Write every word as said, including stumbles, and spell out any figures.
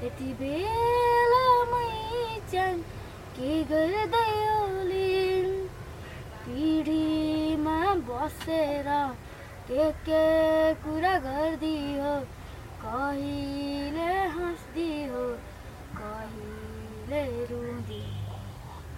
यति बेला मै जान के गर्दै ओलिन् पिँढीमा बसेर के के कुरा गर्दियो कहिले